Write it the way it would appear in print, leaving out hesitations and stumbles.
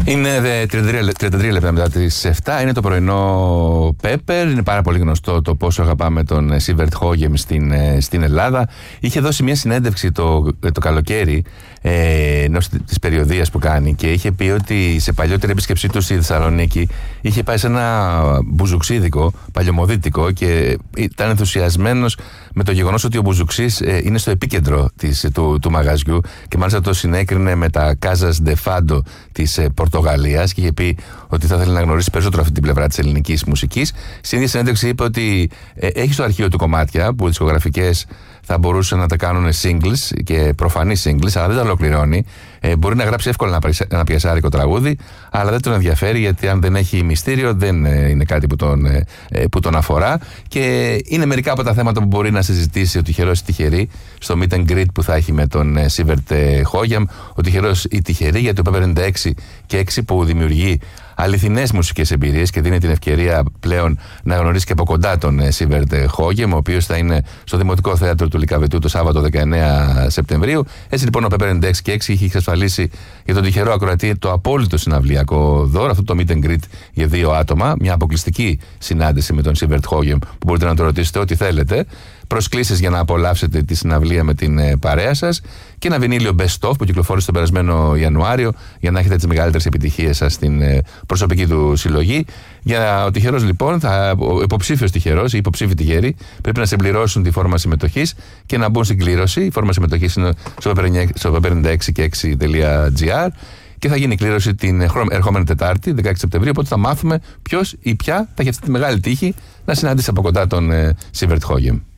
Είναι 33 λεπτά μετά τις 7. Είναι το πρωινό Pepper. Είναι πάρα πολύ γνωστό το πόσο αγαπάμε τον Σίβερτ Χόγεμ στην Ελλάδα. Είχε δώσει μια συνέντευξη το καλοκαίρι ενός της περιοδίας που κάνει και είχε πει ότι σε παλιότερη επίσκεψή του στη Θεσσαλονίκη είχε πάει σε ένα μπουζουξίδικο, παλιωμοδίτικο, και ήταν ενθουσιασμένος με το γεγονός ότι ο μπουζουξής είναι στο επίκεντρο του μαγαζιού, και μάλιστα το συνέκρινε με τα Casas de Fado της Πορτογαλίας και είχε πει ότι θα ήθελε να γνωρίσει περισσότερο αυτή την πλευρά της ελληνικής μουσικής. Στην ίδια συνέντευξη είπε ότι έχει στο αρχείο του κομμάτια που δισκογραφικές θα μπορούσαν να τα κάνουν singles και προφανή singles, αλλά δεν τα ολοκληρώνει. Μπορεί να γράψει εύκολα ένα πιασάρικο τραγούδι, αλλά δεν τον ενδιαφέρει, γιατί αν δεν έχει μυστήριο δεν είναι κάτι που τον αφορά. Και είναι μερικά από τα θέματα που μπορεί να συζητήσει ο τυχερός ή τυχερή στο meet and greet που θα έχει με τον Σίβερτ Χόγεμ. Ο τυχερός ή τυχερή για το Pepper 96 και 6 που δημιουργεί αληθινές μουσικές εμπειρίες και δίνει την ευκαιρία πλέον να γνωρίσει και από κοντά τον Σίβερτ Χόγεμ, ο οποίος θα είναι στο Δημοτικό Θέατρο του Λυκαβητού το Σάββατο 19 Σεπτεμβρίου. Έτσι λοιπόν ο Pepper 96 και 6 είχε εξασφαλίσει για τον τυχερό ακροατή το απόλυτο συναυλιακό δώρο, αυτό το meet and greet για 2 άτομα, μια αποκλειστική συνάντηση με τον Σίβερτ Χόγεμ που μπορείτε να το ρωτήσετε ό,τι θέλετε. Προσκλήσεις για να απολαύσετε τη συναυλία με την παρέα σας και ένα βινίλιο Best Of που κυκλοφόρησε τον περασμένο Ιανουάριο για να έχετε τις μεγαλύτερες επιτυχίες σας στην προσωπική του συλλογή. Για ο τυχερός λοιπόν, ο υποψήφιος τυχερός ή υποψήφοι τυχεροί πρέπει να συμπληρώσουν τη φόρμα συμμετοχής και να μπουν στην κλήρωση. Η φορμα συμμετοχής είναι στο pepper96.gr και θα γίνει η κλήρωση την ερχόμενη Τετάρτη, 16 Σεπτεμβρίου. Οπότε θα μάθουμε ποιος ή ποια θα έχει αυτή τη μεγάλη τύχη να συναντήσει από κοντά τον Σίβερτ Χόγεμ.